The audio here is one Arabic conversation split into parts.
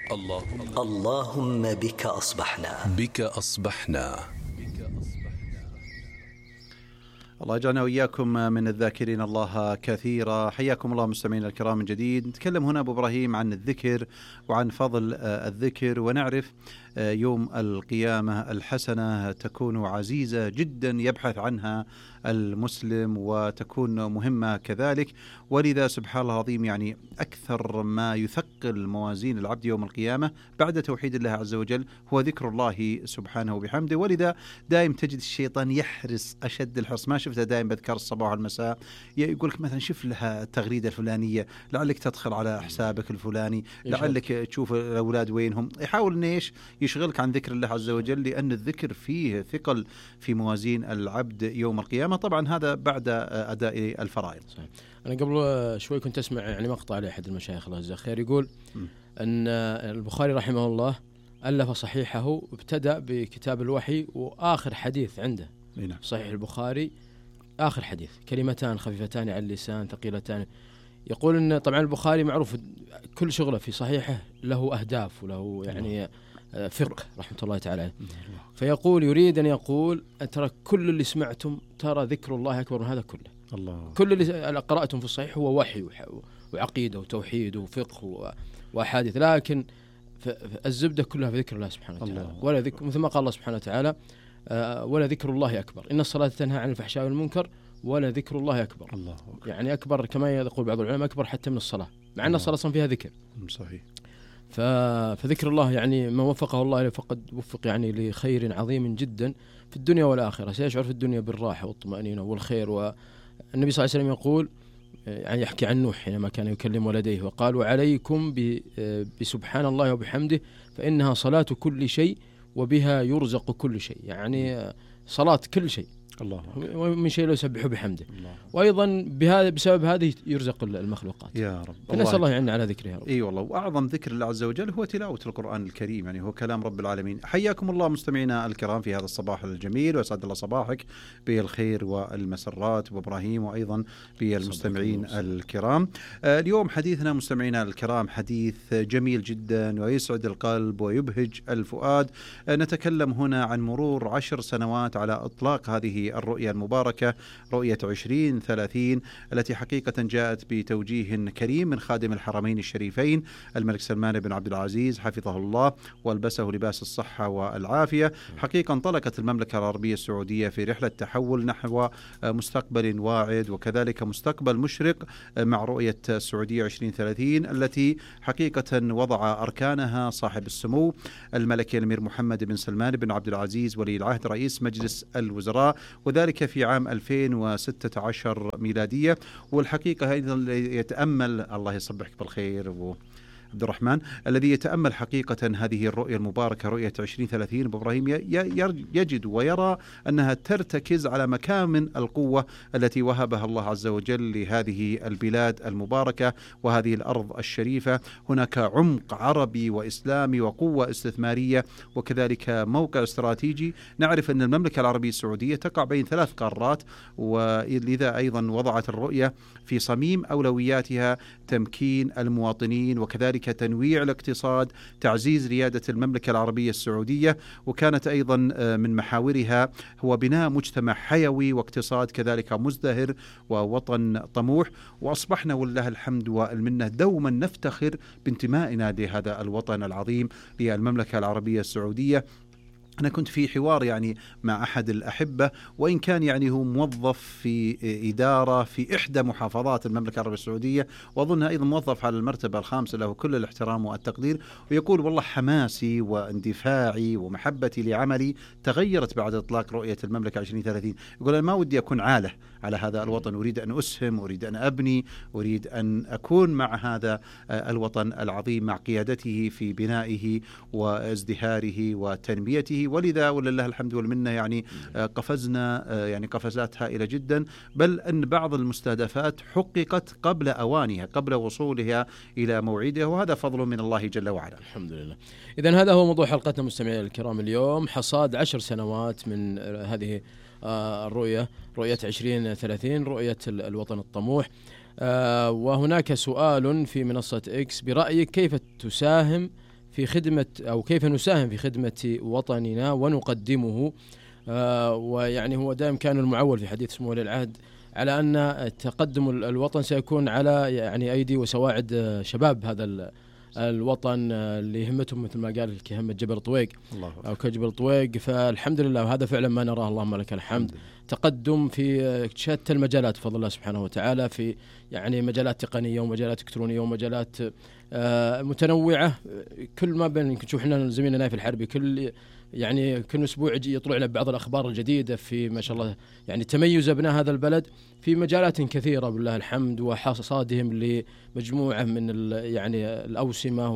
اللهم بك أصبحنا. الله يجعلنا وإياكم من الذاكرين الله كثيرا. حياكم الله مستمعينا الكرام من جديد. نتكلم هنا أبو إبراهيم عن الذكر وعن فضل الذكر، ونعرف يوم القيامة الحسنة تكون عزيزة جدا يبحث عنها المسلم وتكون مهمة كذلك، ولذا سبحان الله العظيم يعني أكثر ما يثقل موازين العبد يوم القيامة بعد توحيد الله عز وجل هو ذكر الله سبحانه وبحمده. ولذا دائم تجد الشيطان يحرص أشد الحرص، ما شفته دائم بذكر الصباح والمساء يقول لك مثلا شوف لها التغريدة الفلانية، لعلك تدخل على حسابك الفلاني، لعلك تشوف الأولاد وينهم، يحاول إنه إيش يشغلك عن ذكر الله عز وجل، لأن الذكر فيه ثقل في موازين العبد يوم القيامة. طبعا هذا بعد أداء الفرائض. صحيح. أنا قبل شوي كنت أسمع يعني مقطع لأحد المشايخ الله يجزاه خير يقول أن البخاري رحمه الله ألف صحيحه ابتدأ بكتاب الوحي، وآخر حديث عنده صحيح البخاري آخر حديث كلمتان خفيفتان على اللسان ثقيلتان. يقول أن طبعا البخاري معروف كل شغله في صحيحه له أهداف وله يعني فقه رحمة الله تعالى عليه. فيقول يريد أن يقول ترى كل اللي سمعتم ترى ذكر الله أكبر من هذا كله. الله. كل اللي قرأتم في الصحيح هو وحي وعقيدة وتوحيد وفقه وأحاديث، لكن الزبدة كلها في ذكر الله سبحانه وتعالى. ولا ذكر مثل ما قال الله سبحانه وتعالى ولا ذكر الله أكبر، إن الصلاة تنهى عن الفحشاء والمنكر ولا ذكر الله أكبر. الله أكبر. يعني أكبر كما يقول بعض العلماء أكبر حتى من الصلاة، مع أن الصلاة أصلا فيها ذكر. صحيح. فذكر الله يعني من وفقه الله فقد وفق يعني لخير عظيم جدا في الدنيا والآخرة، سيشعر في الدنيا بالراحة والطمأنينة والخير. والنبي صلى الله عليه وسلم يقول يعني يحكي عن نوح حينما كان يكلم ولديه وقال وعليكم بسبحان الله وبحمده فإنها صلاة كل شيء وبها يرزق كل شيء، يعني صلاة كل شيء الله ومن شيء لا يسبحه بحمده. الله. وأيضا بسبب هذه يرزق المخلوقات يا رب. فنسأل الله يعنا على ذكره يا رب. اي والله. وأعظم ذكر الله عز وجل هو تلاوة القرآن الكريم، يعني هو كلام رب العالمين. حياكم الله مستمعينا الكرام في هذا الصباح الجميل، وأسعد الله صباحك بالخير والمسرات وإبراهيم وأيضا بالمستمعين الكرام. اليوم حديثنا مستمعينا الكرام حديث جميل جدا ويسعد القلب ويبهج الفؤاد. نتكلم هنا عن مرور 10 سنوات على إطلاق هذه الرؤية المباركة، رؤية 2030 التي حقيقة جاءت بتوجيه كريم من خادم الحرمين الشريفين الملك سلمان بن عبد العزيز حفظه الله والبسه لباس الصحة والعافية. حقيقة انطلقت المملكة العربية السعودية في رحلة تحول نحو مستقبل واعد وكذلك مستقبل مشرق مع رؤية السعودية 2030 التي حقيقة وضع أركانها صاحب السمو الملكي الأمير محمد بن سلمان بن عبد العزيز ولي العهد رئيس مجلس الوزراء، وذلك في عام 2016 ميلادية. والحقيقة أيضا يتأمل الله يصبحك بالخير أبو عبد الرحمن الذي يتأمل حقيقة هذه الرؤية المباركة رؤية 2030 إبراهيم يجد ويرى أنها ترتكز على مكامن القوة التي وهبها الله عز وجل لهذه البلاد المباركة وهذه الأرض الشريفة. هناك عمق عربي وإسلامي وقوة استثمارية وكذلك موقع استراتيجي. نعرف أن المملكة العربية السعودية تقع بين 3 قارات، ولذا أيضا وضعت الرؤية في صميم أولوياتها تمكين المواطنين وكذلك تنويع الاقتصاد، تعزيز ريادة المملكة العربية السعودية، وكانت أيضا من محاورها هو بناء مجتمع حيوي واقتصاد كذلك مزدهر ووطن طموح. وأصبحنا والله الحمد والمنة دوما نفتخر بانتمائنا لهذا الوطن العظيم للمملكة العربية السعودية. أنا كنت في حوار يعني مع أحد الأحبة، وإن كان يعني هو موظف في إدارة في إحدى محافظات المملكة العربية السعودية، وأظنها أيضا موظف على المرتبة الخامسة له كل الاحترام والتقدير، ويقول والله حماسي واندفاعي ومحبتي لعملي تغيرت بعد إطلاق رؤية المملكة 2030. يقول أنا ما ودي أكون عالة على هذا الوطن، أريد أن أسهم، أريد أن أبني، أريد أن أكون مع هذا الوطن العظيم مع قيادته في بنائه وازدهاره وتنميته. ولذا ولله الحمد والمنة يعني قفزنا يعني قفزات هائلة جدا، بل أن بعض المستهدفات حققت قبل أوانها قبل وصولها إلى موعدها، وهذا فضل من الله جل وعلا. الحمد لله. إذن هذا هو موضوع حلقتنا مستمعينا الكرام اليوم، حصاد 10 سنوات من هذه الرؤية، رؤية 2030، رؤية الوطن الطموح. وهناك سؤال في منصة إكس برأيك كيف تساهم في خدمة أو كيف نساهم في خدمة وطننا ونقدمه. ويعني هو دائما كان المعول في حديث سمو ولي العهد على أن تقدم الوطن سيكون على يعني أيدي وسواعد شباب هذا الوطن اللي همتهم مثل ما قال كهمة جبل طويق أو كجبل طويق. فالحمد لله وهذا فعلا ما نراه، اللهم لك الحمد. تقدم في شتى المجالات بفضل الله سبحانه وتعالى، في يعني مجالات تقنية ومجالات إلكترونية ومجالات متنوعة. كل ما بين يمكن نشوف احنا زميلنا نايف الحربي كل أسبوع يجي يطلع لنا بعض الأخبار الجديدة في ما شاء الله يعني تميز أبناء هذا البلد في مجالات كثيرة بالله الحمد، وحصادهم لمجموعة من يعني الأوسمة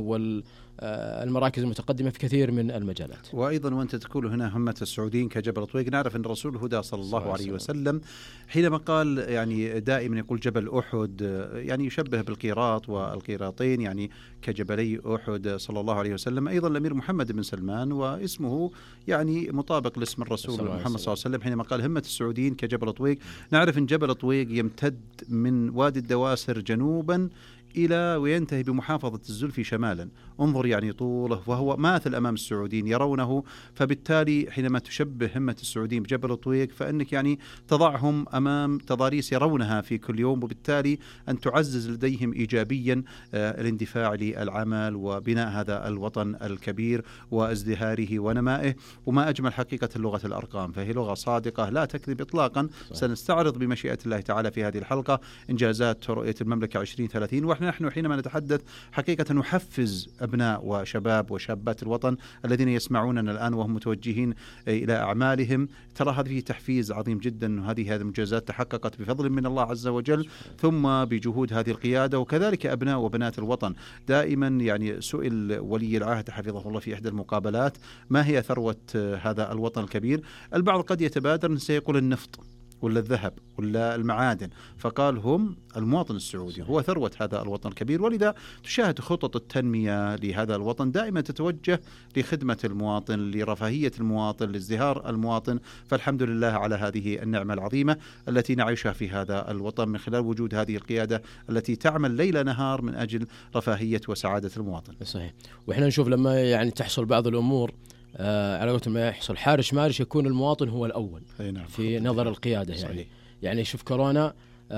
والمراكز المتقدمة في كثير من المجالات. وأيضا وأنت تقول هنا همة السعوديين كجبل طويق، نعرف أن رسول الهدى صلى الله عليه وسلم حينما قال يعني دائما يقول جبل أحد يعني يشبه بالقيراط والقيراطين يعني كجبلي أحد صلى الله عليه وسلم. أيضا الأمير محمد بن سلمان واسمه يعني مطابق لاسم الرسول محمد صلى الله عليه وسلم حينما قال همة السعوديين كجبل طويق. نعرف أن جبل طويق يمتد من وادي الدواسر جنوبا إلى وينتهي بمحافظة الزلفي شمالا. انظر يعني طوله، وهو ماثل أمام السعوديين يرونه. فبالتالي حينما تشبه همة السعوديين بجبل طويق فإنك يعني تضعهم أمام تضاريس يرونها في كل يوم، وبالتالي أن تعزز لديهم إيجابيا الاندفاع للعمل وبناء هذا الوطن الكبير وازدهاره ونمائه. وما أجمل حقيقة لغة الأرقام، فهي لغة صادقة لا تكذب إطلاقا. سنستعرض بمشيئة الله تعالى في هذه الحلقة إنجازات رؤية المملكة 2030، ونحن حينما نتحدث حقيقة نحفز أبناء وشباب وشابات الوطن الذين يسمعوننا الآن وهم متوجهين إلى أعمالهم. ترى هذا فيه تحفيز عظيم جدا، هذه المنجزات تحققت بفضل من الله عز وجل ثم بجهود هذه القيادة وكذلك أبناء وبنات الوطن. دائما يعني سئل ولي العهد حفظه الله في إحدى المقابلات ما هي ثروة هذا الوطن الكبير؟ البعض قد يتبادر أن سيقول النفط ولا الذهب ولا المعادن، فقال هم المواطن السعودي هو ثروة هذا الوطن الكبير. ولذا تشاهد خطط التنمية لهذا الوطن دائما تتوجه لخدمة المواطن، لرفاهية المواطن، لازدهار المواطن. فالحمد لله على هذه النعمة العظيمة التي نعيشها في هذا الوطن من خلال وجود هذه القيادة التي تعمل ليل نهار من أجل رفاهية وسعادة المواطن. صحيح. وإحنا نشوف لما يعني تحصل بعض الأمور على وقت ما يحصل حارش مارش يكون المواطن هو الأول في نظر القيادة. يعني شوف كورونا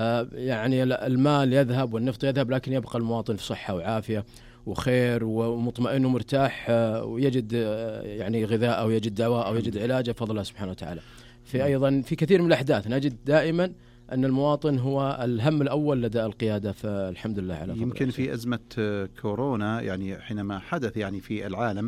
يعني المال يذهب والنفط يذهب لكن يبقى المواطن في صحة وعافية وخير ومطمئن ومرتاح ويجد يعني غذاء أو يجد دواء أو يجد علاج بفضل الله سبحانه وتعالى. في أيضا في كثير من الأحداث نجد دائما أن المواطن هو الهم الأول لدى القيادة، فالحمد لله على فضل. يمكن في أزمة كورونا يعني حينما حدث يعني في العالم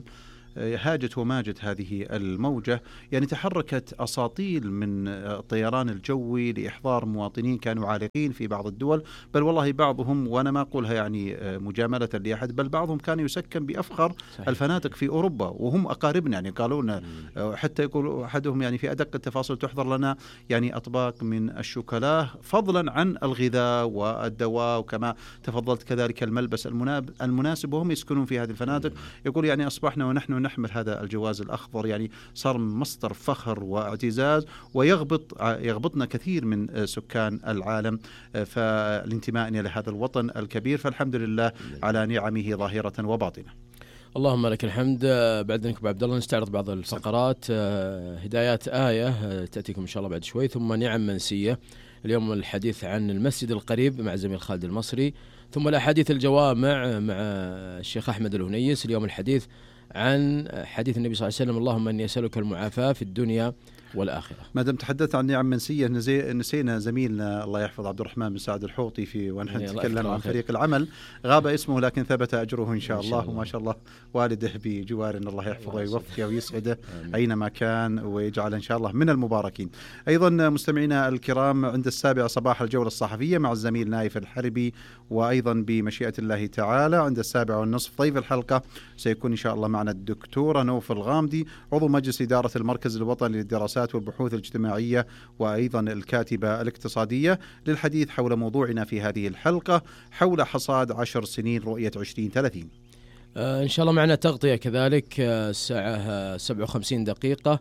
هاجت وماجت هذه الموجة، يعني تحركت أساطيل من الطيران الجوي لإحضار مواطنين كانوا عالقين في بعض الدول، بل والله بعضهم وأنا ما أقولها يعني مجاملة لأحد، بل بعضهم كان يسكن بأفخر الفنادق في أوروبا وهم أقاربنا. يعني قالوا حتى يقول أحدهم يعني في أدق التفاصيل تحضر لنا يعني أطباق من الشوكولا فضلا عن الغذاء والدواء وكما تفضلت كذلك الملبس المناسب، وهم يسكنون في هذه الفنادق. يقول يعني أصبحنا ونحن نحمل هذا الجواز الأخضر يعني صار مصدر فخر واعتزاز ويغبطنا كثير من سكان العالم فالانتماء إلى هذا الوطن الكبير. فالحمد لله على نعمه ظاهرة وباطنة. اللهم لك الحمد. بعد ذلك عبد الله نستعرض بعض الفقرات. هدايات آية تأتيكم إن شاء الله بعد شوي، ثم نعم منسية. اليوم الحديث عن المسجد القريب مع زميل خالد المصري، ثم الأحاديث الجوامع مع الشيخ أحمد الهنيس. اليوم الحديث عن حديث النبي صلى الله عليه وسلم اللهم أني أسألك المعافاة في الدنيا والآخرة. ما دام تحدثت عن نعم منسية نسينا زميلنا الله يحفظ عبد الرحمن بن سعد الحوطي في ونحن نتكلم عن فريق العمل. غاب اسمه لكن ثبت أجره إن شاء الله. وما شاء الله والده بجوار إن الله يحفظه ويوفقه ويسعده أينما كان ويجعل إن شاء الله من المباركين. أيضا مستمعينا الكرام عند 7 صباح الجولة الصحفية مع الزميل نايف الحربي، وأيضا بمشيئة الله تعالى عند 7:30 ضيف الحلقة سيكون إن شاء الله معنا الدكتورة نوف الغامدي عضو مجلس إدارة المركز الوطني للدراسات والبحوث الاجتماعية وأيضا الكاتبة الاقتصادية للحديث حول موضوعنا في هذه الحلقة حول حصاد 10 سنين رؤية 2030. إن شاء الله معنا تغطية كذلك الساعة 57 دقيقة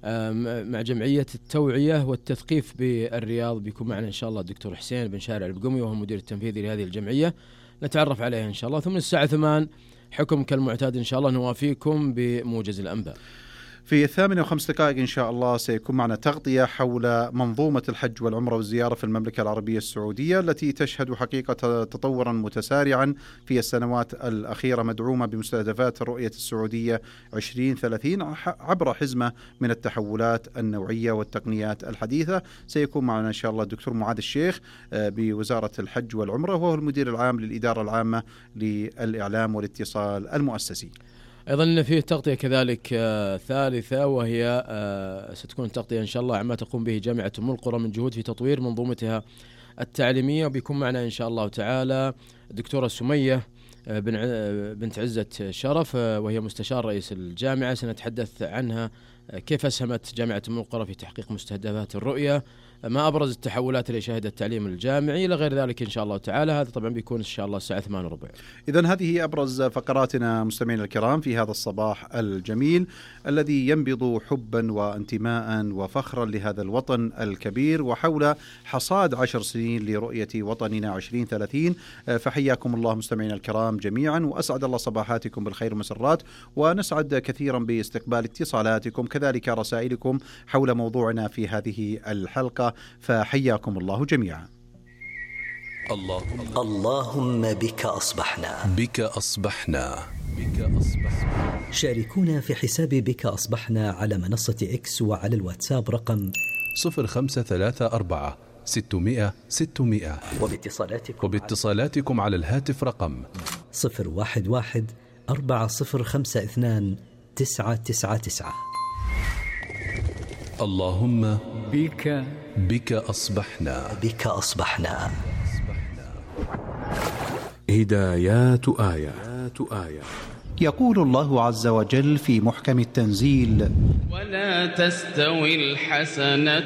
مع جمعية التوعية والتثقيف بالرياض. بيكون معنا إن شاء الله الدكتور حسين بن شارع البقمي وهو مدير التنفيذي لهذه الجمعية، نتعرف عليها إن شاء الله. ثم الساعة 8 حكم كالمعتاد إن شاء الله نوافيكم بموجز الأنباء. في 8:05 إن شاء الله سيكون معنا تغطية حول منظومة الحج والعمرة والزيارة في المملكة العربية السعودية التي تشهد حقيقة تطورا متسارعا في السنوات الأخيرة، مدعومة بمستهدفات الرؤية السعودية 2030 عبر حزمة من التحولات النوعية والتقنيات الحديثة. سيكون معنا إن شاء الله الدكتور معاذ الشيخ بوزارة الحج والعمرة، وهو المدير العام للإدارة العامة للإعلام والاتصال المؤسسي. أيضا فيه تغطية كذلك ثالثة، وهي ستكون تغطية إن شاء الله عما تقوم به جامعة أم القرى من جهود في تطوير منظومتها التعليمية، وبيكون معنا إن شاء الله تعالى الدكتورة سمية بنت عزة شرف، وهي مستشار رئيس الجامعة. سنتحدث عنها كيف أسهمت جامعة أم القرى في تحقيق مستهدفات الرؤية، ما أبرز التحولات اللي شهدت التعليم الجامعي إلى غير ذلك إن شاء الله تعالى. هذا طبعا بيكون إن شاء الله الساعة 8:15. إذن هذه هي أبرز فقراتنا مستمعينا الكرام في هذا الصباح الجميل الذي ينبض حبا وانتماء وفخرا لهذا الوطن الكبير، وحول حصاد 10 سنين لرؤية وطننا 2030. فحياكم الله مستمعينا الكرام جميعا، وأسعد الله صباحاتكم بالخير والمسرات، ونسعد كثيرا باستقبال اتصالاتكم كذلك رسائلكم حول موضوعنا في هذه الحلقة. فحياكم الله جميعا. اللهم بك أصبحنا، بك أصبحنا، بك أصبحنا. شاركونا في حساب بك أصبحنا على منصة إكس وعلى الواتساب رقم 0534 600 600، وباتصالاتكم على الهاتف رقم 011 4052 999. اللهم بك أصبحنا، بك أصبحنا. هدايات آية. يقول الله عز وجل في محكم التنزيل: ولا تستوي الحسنة